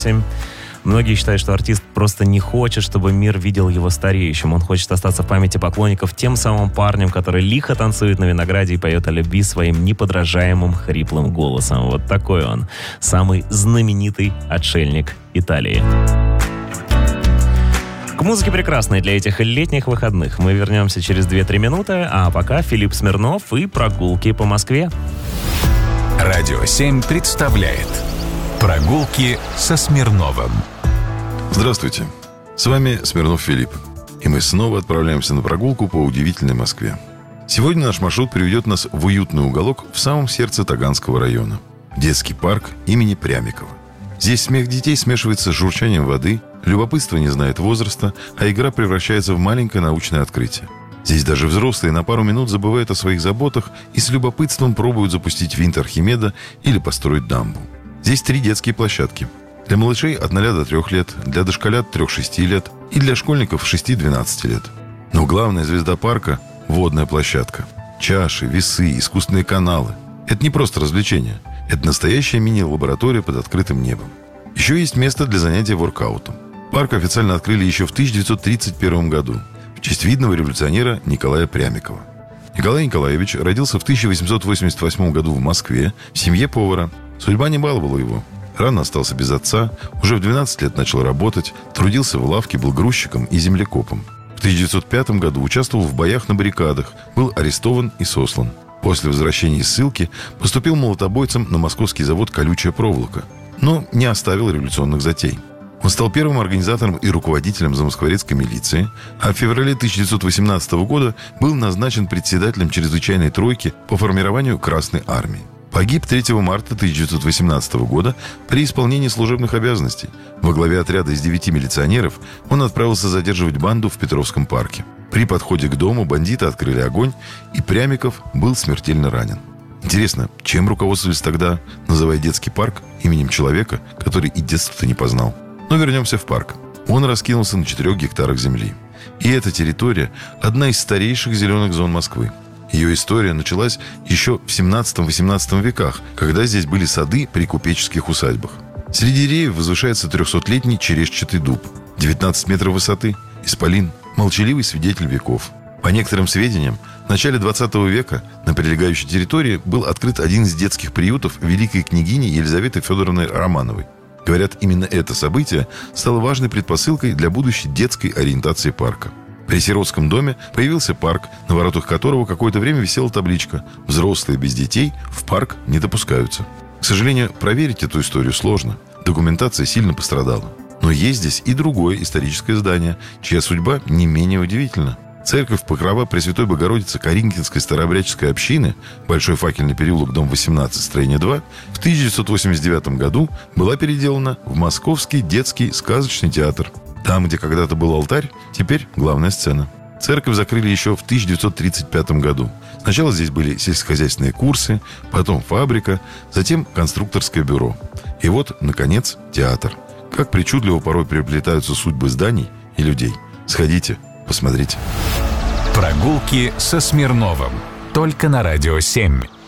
Многие считают, что артист просто не хочет, чтобы мир видел его стареющим. Он хочет остаться в памяти поклонников тем самым парнем, который лихо танцует на винограде и поет о любви своим неподражаемым хриплым голосом. Вот такой он, самый знаменитый отшельник Италии. К музыке прекрасной для этих летних выходных мы вернемся через 2-3 минуты, а пока Филипп Смирнов и прогулки по Москве. Радио 7 представляет «Прогулки со Смирновым». Здравствуйте, с вами Смирнов Филипп, и мы снова отправляемся на прогулку по удивительной Москве. Сегодня наш маршрут приведет нас в уютный уголок в самом сердце Таганского района – детский парк имени Прямикова. Здесь смех детей смешивается с журчанием воды, любопытство не знает возраста, а игра превращается в маленькое научное открытие. Здесь даже взрослые на пару минут забывают о своих заботах и с любопытством пробуют запустить винт Архимеда или построить дамбу. Здесь 3 детские площадки. Для малышей от 0 до 3 лет, для дошколят 3-6 лет и для школьников 6-12 лет. Но главная звезда парка – водная площадка. Чаши, весы, искусственные каналы – это не просто развлечение. Это настоящая мини-лаборатория под открытым небом. Еще есть место для занятия воркаутом. Парк официально открыли еще в 1931 году в честь видного революционера Николая Прямикова. Николай Николаевич родился в 1888 году в Москве в семье повара. Судьба не баловала его. Рано остался без отца, уже в 12 лет начал работать, трудился в лавке, был грузчиком и землекопом. В 1905 году участвовал в боях на баррикадах, был арестован и сослан. После возвращения из ссылки поступил молотобойцем на московский завод «Колючая проволока», но не оставил революционных затей. Он стал первым организатором и руководителем замоскворецкой милиции, а в феврале 1918 года был назначен председателем чрезвычайной тройки по формированию Красной армии. Погиб 3 марта 1918 года при исполнении служебных обязанностей. Во главе отряда из 9 милиционеров он отправился задерживать банду в Петровском парке. При подходе к дому бандиты открыли огонь, и Прямиков был смертельно ранен. Интересно, чем руководствовались тогда, называя детский парк именем человека, который и детство-то не познал? Но вернемся в парк. Он раскинулся на 4 гектарах земли. И эта территория – одна из старейших зеленых зон Москвы. Ее история началась еще в 17-18 веках, когда здесь были сады при купеческих усадьбах. Среди деревьев возвышается 300-летний черешчатый дуб, 19 метров высоты, исполин, молчаливый свидетель веков. По некоторым сведениям, в начале 20 века на прилегающей территории был открыт один из детских приютов великой княгини Елизаветы Федоровны Романовой. Говорят, именно это событие стало важной предпосылкой для будущей детской ориентации парка. При сиротском доме появился парк, на воротах которого какое-то время висела табличка «Взрослые без детей в парк не допускаются». К сожалению, проверить эту историю сложно. Документация сильно пострадала. Но есть здесь и другое историческое здание, чья судьба не менее удивительна. Церковь Покрова Пресвятой Богородицы Каринкинской старообрядческой общины, Большой Факельный переулок, дом 18, строение 2, в 1989 году была переделана в Московский детский сказочный театр. Там, где когда-то был алтарь, теперь главная сцена. Церковь закрыли еще в 1935 году. Сначала здесь были сельскохозяйственные курсы, потом фабрика, затем конструкторское бюро. И вот, наконец, театр. Как причудливо порой переплетаются судьбы зданий и людей. Сходите, посмотрите. Прогулки со Смирновым. Только на Радио 7.